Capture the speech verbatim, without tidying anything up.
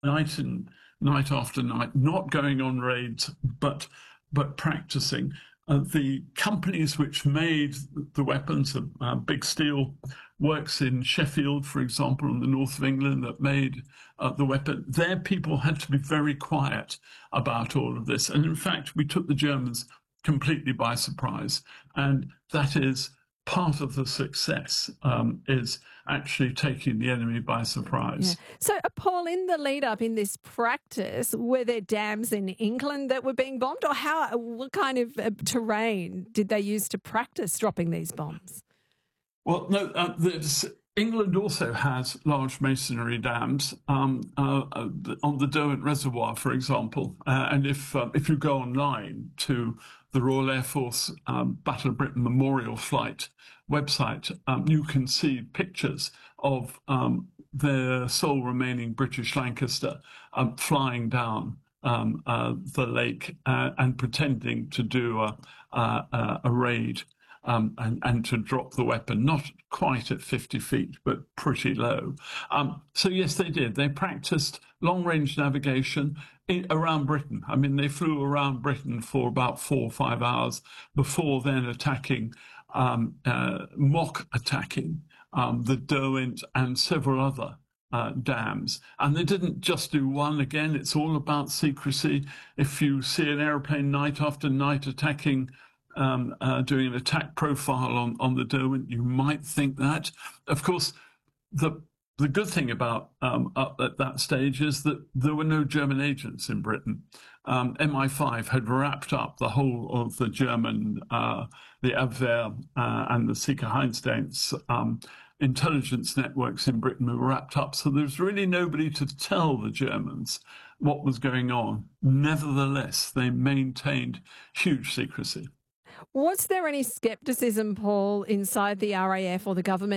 night and night after night, not going on raids, but but practicing. Uh, the companies which made the weapons, uh, Big Steel works in Sheffield, for example, in the north of England, that made uh, the weapon. Their people had to be very quiet about all of this. And in fact, we took the Germans completely by surprise. And that is part of the success, um, is actually taking the enemy by surprise. Yeah. So, uh, Paul, in the lead up in this practice, were there dams in England that were being bombed, or how? What kind of uh, terrain did they use to practice dropping these bombs? Well, no, uh, this, England also has large masonry dams um, uh, uh, on the Derwent Reservoir, for example. Uh, and if uh, if you go online to the Royal Air Force um, Battle of Britain Memorial Flight website, um, you can see pictures of um, the sole remaining British Lancaster um, flying down um, uh, the lake uh, and pretending to do a, a, a raid. Um, and, and to drop the weapon, not quite at fifty feet, but pretty low. Um, so yes, they did. They practiced long-range navigation in, around Britain. I mean, they flew around Britain for about four or five hours before then attacking, um, uh, mock attacking um, the Derwent and several other Uh, dams. And they didn't just do one. Again, it's all about secrecy. If you see an airplane night after night attacking, um, uh, doing an attack profile on, on the Derwent, you might think that. Of course, the the good thing about um, up at that stage is that there were no German agents in Britain. Um, M I five had wrapped up the whole of the German, uh, the Abwehr uh, and the Sicherheitsdienst um, intelligence networks in Britain were wrapped up. So there's really nobody to tell the Germans what was going on. Nevertheless, they maintained huge secrecy. Was there any scepticism, Paul, inside the R A F or the government